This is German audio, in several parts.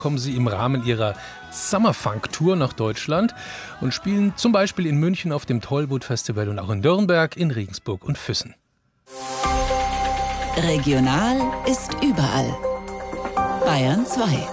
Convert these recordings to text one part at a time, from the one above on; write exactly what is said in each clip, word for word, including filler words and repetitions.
kommen sie im Rahmen ihrer Summerfunk-Tour nach Deutschland und spielen zum Beispiel in München auf dem Tollwood-Festival und auch in Nürnberg, in Regensburg und Füssen. Regional ist überall. Bayern zwei.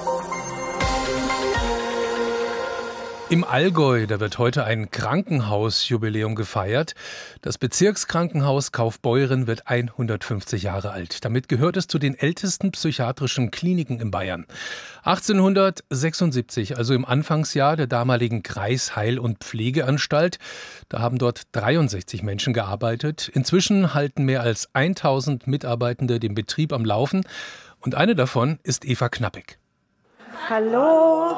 Im Allgäu, da wird heute ein Krankenhausjubiläum gefeiert. Das Bezirkskrankenhaus Kaufbeuren wird hundertfünfzig Jahre alt. Damit gehört es zu den ältesten psychiatrischen Kliniken in Bayern. achtzehnhundertsechsundsiebzig, also im Anfangsjahr der damaligen Kreisheil- und Pflegeanstalt, da haben dort dreiundsechzig Menschen gearbeitet. Inzwischen halten mehr als tausend Mitarbeitende den Betrieb am Laufen. Und eine davon ist Eva Knappig. Hallo.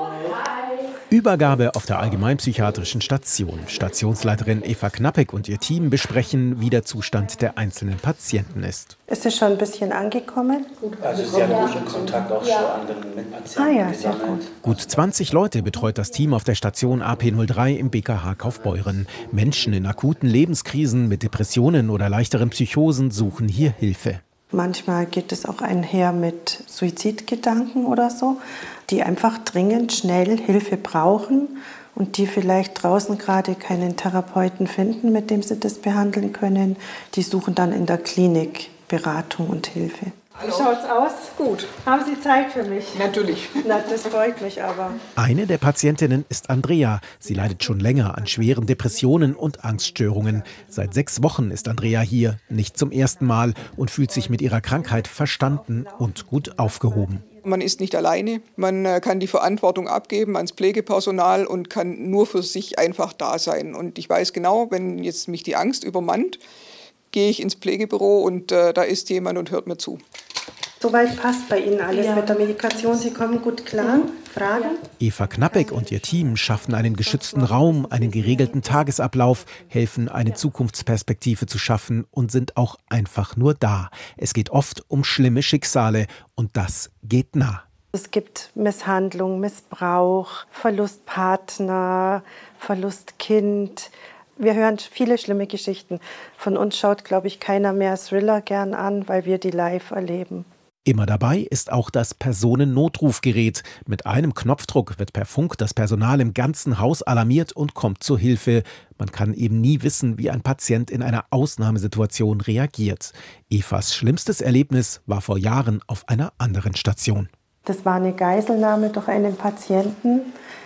Übergabe auf der allgemeinpsychiatrischen Station. Stationsleiterin Eva Knappig und ihr Team besprechen, wie der Zustand der einzelnen Patienten ist. Ist es schon ein bisschen angekommen? Also Sie haben guten Kontakt auch ja. schon an den Mitpatienten ah, ja, gesammelt. sehr gut. Gut zwanzig Leute betreut das Team auf der Station A P null drei im B K H Kaufbeuren. Menschen in akuten Lebenskrisen mit Depressionen oder leichteren Psychosen suchen hier Hilfe. Manchmal geht es auch einher mit Suizidgedanken oder so, die einfach dringend schnell Hilfe brauchen und die vielleicht draußen gerade keinen Therapeuten finden, mit dem sie das behandeln können. Die suchen dann in der Klinik Beratung und Hilfe. Wie schaut's aus? Gut. Haben Sie Zeit für mich? Natürlich. Na, das freut mich aber. Eine der Patientinnen ist Andrea. Sie leidet schon länger an schweren Depressionen und Angststörungen. Seit sechs Wochen ist Andrea hier, nicht zum ersten Mal, und fühlt sich mit ihrer Krankheit verstanden und gut aufgehoben. Man ist nicht alleine, man kann die Verantwortung abgeben ans Pflegepersonal und kann nur für sich einfach da sein. Und ich weiß genau, wenn jetzt mich die Angst übermannt, gehe ich ins Pflegebüro und äh, da ist jemand und hört mir zu. Soweit passt bei Ihnen alles ja. mit der Medikation. Sie kommen gut klar. Mhm. Fragen? Eva Knappig und ihr Team schaffen einen geschützten Raum, einen geregelten Tagesablauf, helfen, eine Zukunftsperspektive zu schaffen und sind auch einfach nur da. Es geht oft um schlimme Schicksale und das geht nah. Es gibt Misshandlung, Missbrauch, Verlustpartner, Verlustkind. Wir hören viele schlimme Geschichten. Von uns schaut, glaube ich, keiner mehr Thriller gern an, weil wir die live erleben. Immer dabei ist auch das Personennotrufgerät. Mit einem Knopfdruck wird per Funk das Personal im ganzen Haus alarmiert und kommt zur Hilfe. Man kann eben nie wissen, wie ein Patient in einer Ausnahmesituation reagiert. Evas schlimmstes Erlebnis war vor Jahren auf einer anderen Station. Das war eine Geiselnahme durch einen Patienten,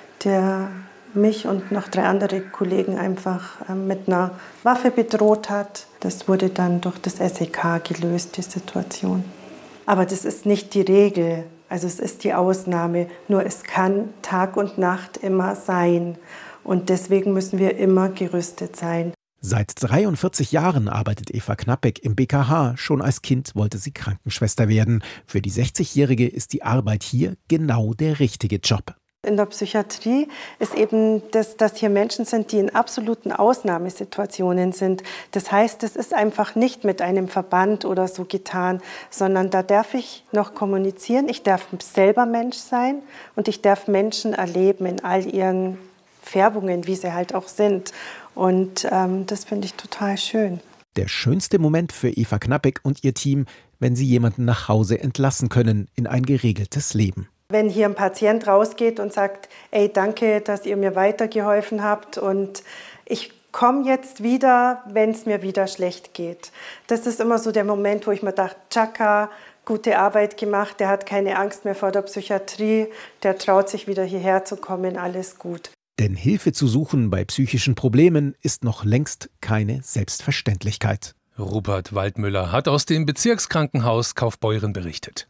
der mich und noch drei andere Kollegen einfach mit einer Waffe bedroht hat. Das wurde dann durch das S E K gelöst, die Situation. Aber das ist nicht die Regel, also es ist die Ausnahme. Nur es kann Tag und Nacht immer sein. Und deswegen müssen wir immer gerüstet sein. Seit dreiundvierzig Jahren arbeitet Eva Knappig im B K H. Schon als Kind wollte sie Krankenschwester werden. Für die sechzigjährige ist die Arbeit hier genau der richtige Job. In der Psychiatrie ist eben, das, dass hier Menschen sind, die in absoluten Ausnahmesituationen sind. Das heißt, es ist einfach nicht mit einem Verband oder so getan, sondern da darf ich noch kommunizieren. Ich darf selber Mensch sein und ich darf Menschen erleben in all ihren Färbungen, wie sie halt auch sind. Und ähm, das finde ich total schön. Der schönste Moment für Eva Knappig und ihr Team, wenn sie jemanden nach Hause entlassen können in ein geregeltes Leben. Wenn hier ein Patient rausgeht und sagt, ey, danke, dass ihr mir weitergeholfen habt und ich komme jetzt wieder, wenn es mir wieder schlecht geht. Das ist immer so der Moment, wo ich mir dachte, Chaka, gute Arbeit gemacht, der hat keine Angst mehr vor der Psychiatrie, der traut sich wieder hierher zu kommen, alles gut. Denn Hilfe zu suchen bei psychischen Problemen ist noch längst keine Selbstverständlichkeit. Rupert Waldmüller hat aus dem Bezirkskrankenhaus Kaufbeuren berichtet.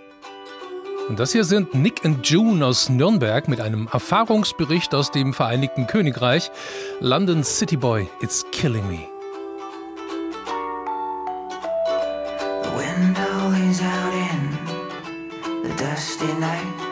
Und das hier sind Nick und June aus Nürnberg mit einem Erfahrungsbericht aus dem Vereinigten Königreich. London City Boy, It's Killing Me. The window is out in the dusty night.